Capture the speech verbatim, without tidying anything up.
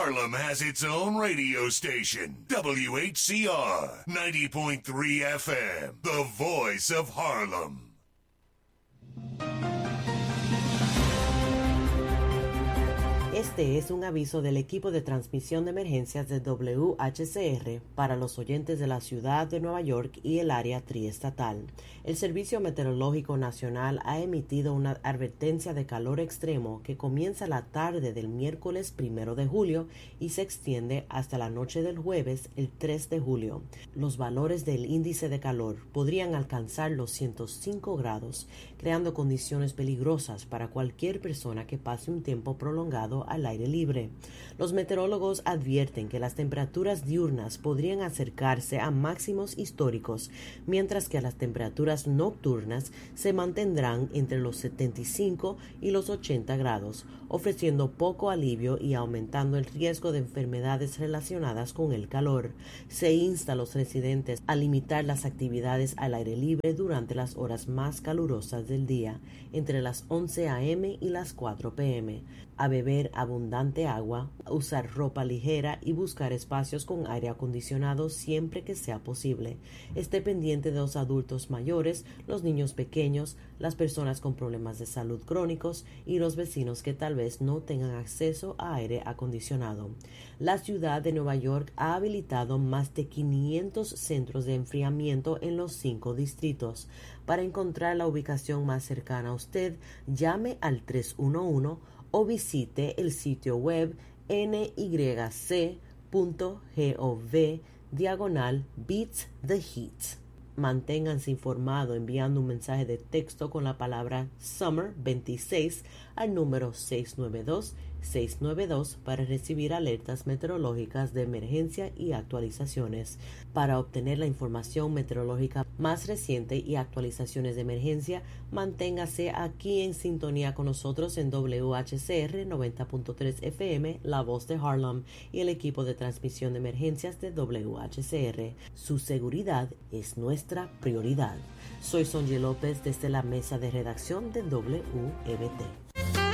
Harlem has its own radio station, W H C R ninety point three F M, the voice of Harlem. Este es un aviso del equipo de transmisión de emergencias de W H C R para los oyentes de la ciudad de Nueva York y el área triestatal. El Servicio Meteorológico Nacional ha emitido una advertencia de calor extremo que comienza la tarde del miércoles primero de julio y se extiende hasta la noche del jueves el tres de julio. Los valores del índice de calor podrían alcanzar los ciento cinco grados, creando condiciones peligrosas para cualquier persona que pase un tiempo prolongado al aire libre. Los meteorólogos advierten que las temperaturas diurnas podrían acercarse a máximos históricos, mientras que las temperaturas nocturnas se mantendrán entre los setenta y cinco y los ochenta grados, ofreciendo poco alivio y aumentando el riesgo de enfermedades relacionadas con el calor. Se insta a los residentes a limitar las actividades al aire libre durante las horas más calurosas del día, entre las once a eme y las cuatro pe eme, a beber abundante agua, usar ropa ligera y buscar espacios con aire acondicionado siempre que sea posible. Esté pendiente de los adultos mayores, los niños pequeños, las personas con problemas de salud crónicos y los vecinos que tal vez no tengan acceso a aire acondicionado. La ciudad de Nueva York ha habilitado más de quinientos centros de enfriamiento en los cinco distritos. Para encontrar la ubicación más cercana a usted, llame al tres uno uno o visite el sitio web n y c punto gov diagonal beats the heat. Manténganse informados enviando un mensaje de texto con la palabra Summer veintiséis al número seis nueve dos, seis nueve dos para recibir alertas meteorológicas de emergencia y actualizaciones. Para obtener la información meteorológica más reciente y actualizaciones de emergencia, manténgase aquí en sintonía con nosotros en W H C R noventa punto tres F M, La Voz de Harlem, y el equipo de transmisión de emergencias de W H C R. Su seguridad es nuestra prioridad. Soy Sonji López desde la mesa de redacción de W E B T.